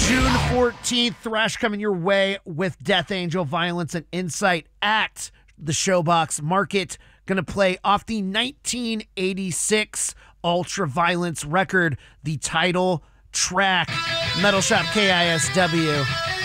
June 14th, Thrash coming your way with Death Angel, Violence, and Insight at the Showbox Market. Going to play off the 1986 Ultra Violence record, the title track, Metal Shop KISW.